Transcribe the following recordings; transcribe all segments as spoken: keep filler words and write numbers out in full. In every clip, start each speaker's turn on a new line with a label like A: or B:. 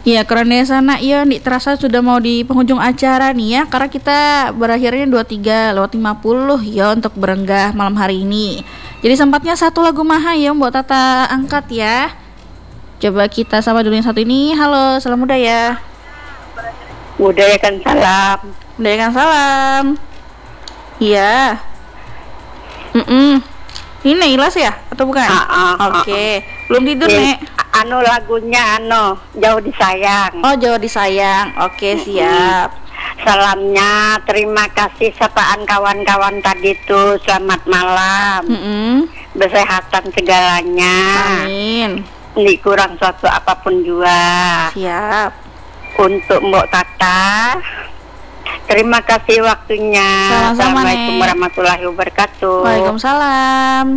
A: Iya, keren ya sana. Iya, nih terasa sudah mau di penghujung acara nih ya. Karena kita berakhirnya dua puluh tiga lewat lima puluh ya untuk berenggah malam hari ini. Jadi sempatnya satu lagu maha ya Mbak Tata angkat ya. Coba kita sama dulu yang satu ini. Halo, salam budaya.
B: Budayakan salam.
A: Budayakan salam. Iya. Mm-mm. Ini Nailas ya? Atau bukan?
B: Ah, ah,
A: Oke. Okay. Belum tidur,
B: Nih,
A: Nek?
B: anu lagunya anu Jauh Disayang.
A: Oh, Jauh Disayang. Oke, okay, siap.
B: Salamnya, terima kasih sapaan kawan-kawan tadi tuh. Selamat malam.
A: Mm-mm.
B: Kesehatan segalanya.
A: Amin.
B: Ini kurang suatu apapun juga.
A: Siap.
B: Untuk Mbok Tata, terima kasih waktunya.
A: Sama-sama,
B: Assalamualaikum
A: Nek.
B: warahmatullahi wabarakatuh.
A: Waalaikumsalam.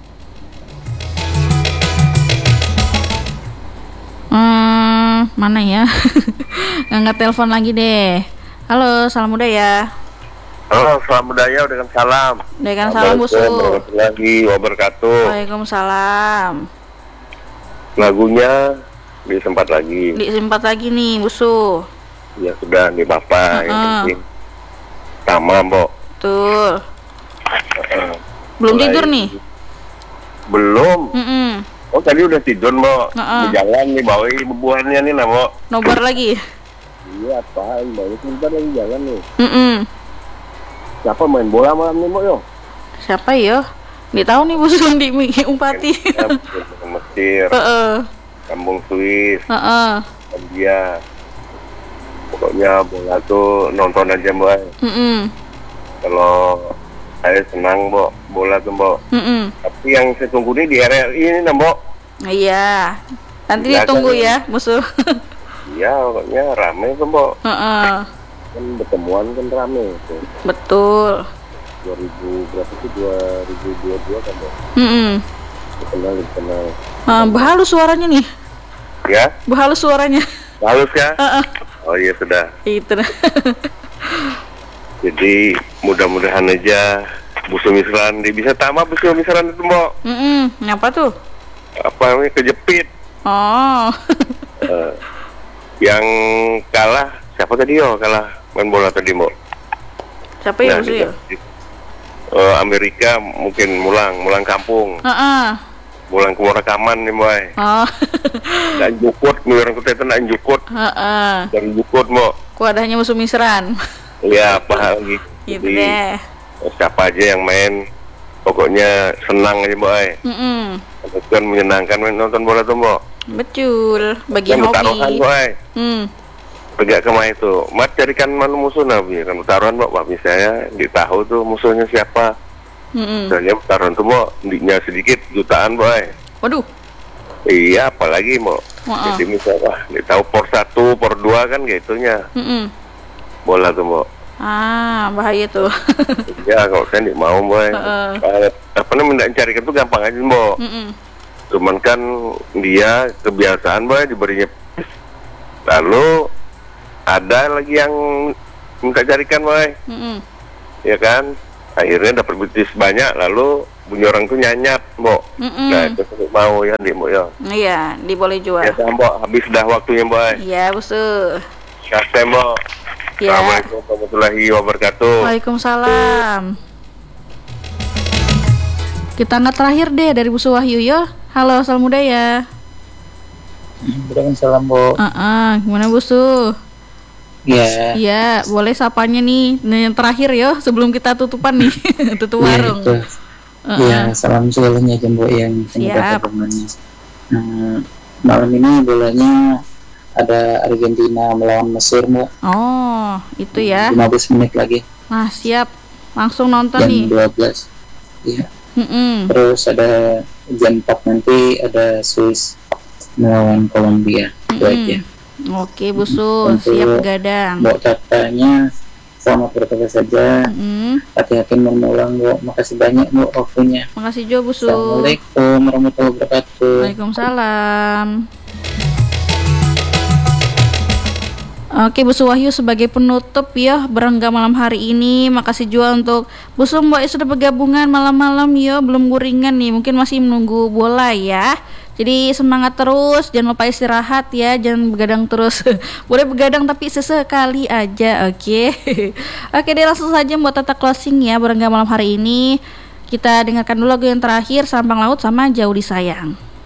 A: Hmm, mana ya? Ngangkat telepon lagi deh. Halo, salam budaya.
C: Halo, salam budaya dengan salam.
A: Dengan salam busu.
C: Lagi wabarakatuh.
A: Waalaikumsalam.
C: Lagunya disempat lagi.
A: Disempat lagi nih, busu.
C: Ya sudah nih Bapak, uh-uh. yang penting sama, Mbok.
A: Betul.
C: Uh-uh.
A: Belum
C: Mulai.
A: Tidur nih?
C: Belum.
A: Mm-mm.
C: Oh tadi udah tidur, Mbok.
A: Uh-uh.
C: Di jalan nih bawa bebuahannya nih, nah, Mbok.
A: Nobar lagi?
C: Iya, apaan, Mbok? Sebentar lagi jalan nih.
A: Mm-mm.
C: Siapa main bola malam nih, Mbok, yo?
A: Siapa yo? Nggak tahu nih, busu di Umpati.
C: Mesir.
A: Uh-uh.
C: Kampung Swiss.
A: Uh-uh.
C: Dia pokoknya bola tuh nonton aja, Mbak.
A: Mm-mm.
C: Kalau saya senang, Mbok, bola tuh, Mbok.
A: Mm-mm.
C: Tapi yang saya tunggu ini di R R I ini, nah, Mbok.
A: Iya. Nanti
C: Ya,
A: ditunggu
C: kan,
A: ya, musuh.
C: Iya, pokoknya rame tuh, Mbok.
A: Uh-uh.
C: Kan pertemuan kan rame tuh.
A: Betul.
C: dua ribu berapa sih? dua ribu dua puluh dua kan, Mbok.
A: Mm-mm.
C: Dikenal, dikenal.
A: Uh, Bahalus suaranya nih.
C: Ya?
A: Bahalus suaranya.
C: Halus ya?
A: Uh-uh.
C: Oh iya, sudah.
A: Itu.
C: Jadi mudah-mudahan aja Busu Misran dia bisa tamat Busu Misran itu, Mbok.
A: Mm-mm. Ngapa tuh?
C: Apa namanya, kejepit.
A: Oh.
C: uh, yang kalah siapa tadi, yo? Kalah main bola tadi, Mbok.
A: Siapa ya, Busu ya?
C: Uh, Amerika mungkin mulang, mulang kampung.
A: Uh-uh.
C: Mulang ke rekaman nih, Mbok.
A: Oh.
C: Dan jukut, nih orang kita itu nak jukut.
A: Heeh.
C: Dan jukut, Mbok.
A: Kuadahnya musuh Misran.
C: Iya, apa lagi?
A: Gitu deh.
C: Siapa aja yang main, pokoknya senang aja, Mbok.
A: Mm-mm.
C: Itu kan menyenangkan main nonton bola tuh, Mbok.
A: Betul, bagi
C: Dan
A: hobi.
C: taruhan, Mbok.
A: Hmm.
C: Tegak kemana itu? Mat carikan mana musuh nabi kan taruhan, Mbok. Pak misalnya ditahu tuh musuhnya siapa.
A: Mm-mm.
C: Misalnya taruhan tuh, Mbok, diknya sedikit jutaan, Mbok.
A: Waduh.
C: Iya, apalagi, Mbok.
A: Uh-uh.
C: Jadi misalnya ditahu por satu, por dua kan gitunya.
A: Mm-mm.
C: Bola tuh, Mbok.
A: Ah, bahaya tuh.
C: Ya kalau saya nggak mau, Mbok.
A: Uh-uh.
C: Uh, apa namanya mencarikan tuh gampang aja, Mbok.
A: Mm-mm.
C: Cuman kan dia kebiasaan, Mbok, diberinya. Lalu ada lagi yang minta carikan, Mbok.
A: Mm-mm.
C: Ya kan? Akhirnya dapat betis banyak, lalu bunyi orang tuh nyanyap, Mbok.
A: Mm-mm.
C: Nah, itu saya mau ya, Dik, Mbok, ya.
A: Iya, diboleh jual.
C: Ya, Mbok, habis dah waktunya, Mbok.
A: Iya, Busu.
C: Kasih, Mbok.
A: Ya.
C: Assalamualaikum warahmatullahi wabarakatuh.
A: Waalaikumsalam. Kita angkat terakhir deh dari Busu Wahyu yo. Halo, salam budaya.
D: Waalaikumsalam, Bu.
A: Uh-uh. Gimana Busu?
D: Iya.
A: Iya, boleh sapanya nih. Nah, yang terakhir yo, sebelum kita tutupan nih, tutup warung.
D: Iya,
A: Uh-uh.
D: ya, salam segalanya Jembo yang
A: Siap.
D: teman-temannya. Nah, malam ini bolanya ada Argentina melawan Mesir, Bu.
A: Oh, itu ya.
D: lima belas menit lagi.
A: Nah, siap. Langsung nonton
D: Jam
A: nih.
D: dua belas. Iya.
A: Mm-mm.
D: Terus ada jam empat nanti ada Swiss melawan Kolombia. Itu
A: Mm-mm.
D: aja.
A: Oke, Busu,
D: Untuk
A: siap begadang.
D: Mbok Tatanya selamat bertugas saja.
A: Mm-mm.
D: Hati-hati memulang, Bu. Makasih banyak, Bu, waktunya.
A: Makasih Jo, Busu.
D: Assalamualaikum warahmatullahi wabarakatuh.
A: Waalaikumsalam. Oke, Busu Wahyu sebagai penutup ya berengga malam hari ini. Makasih juga untuk Busu Mbak yang sudah bergabungan malam-malam ya, belum guringan nih, mungkin masih menunggu bola ya. Jadi semangat terus, jangan lupa istirahat ya, jangan begadang terus. Boleh begadang tapi sesekali aja, oke. Okay? Oke deh, langsung saja buat tata closing ya Berengga malam hari ini. Kita dengarkan dulu lagu yang terakhir, Sampang Laut sama Jauh Disayang.